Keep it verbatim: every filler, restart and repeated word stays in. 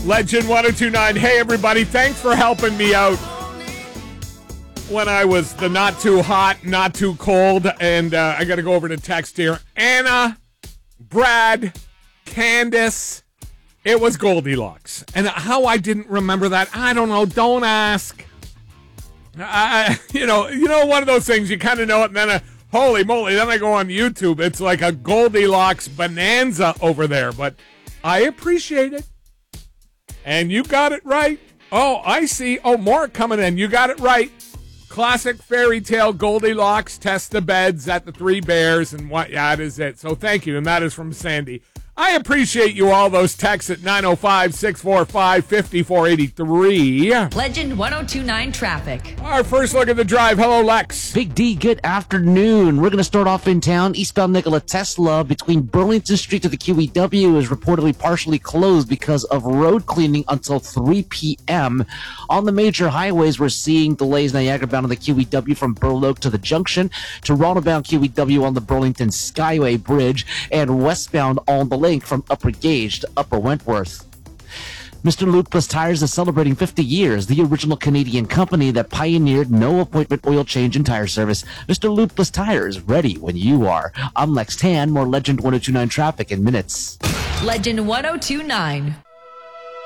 Legend ten twenty-nine. Hey, everybody. Thanks for helping me out when I was the not too hot, not too cold. And uh, I got to go over to text here. Anna, Brad, Candace. It was Goldilocks. And how I didn't remember that, I don't know. Don't ask. I, you know, you know, one of those things, you kind of know it, and then, uh, holy moly, then I go on YouTube. It's like a Goldilocks bonanza over there. But I appreciate it. And you got it right. Oh, I see. Oh, more coming in. You got it right. Classic fairy tale Goldilocks test the beds at the Three Bears, and what? Yeah, that is it. So thank you, and that is from Sandy. I appreciate you all those texts at nine oh five, six four five, five four eight three. Legend ten twenty-nine traffic. Our first look at the drive. Hello, Lex. Big D, good afternoon. We're going to start off in town. Eastbound Nikola Tesla between Burlington Street to the Q E W is reportedly partially closed because of road cleaning until three p.m. On the major highways, we're seeing delays Niagara bound on the Q E W from Burloak to the junction, Toronto bound Q E W on the Burlington Skyway Bridge, and westbound on the link from Upper Gauge to Upper Wentworth. Mister Lube Plus Tires is celebrating fifty years, the original Canadian company that pioneered no appointment oil change and tire service. Mister Lube Plus Tires, ready when you are. I'm Lex Tan, more Legend ten twenty-nine traffic in minutes. Legend ten twenty-nine.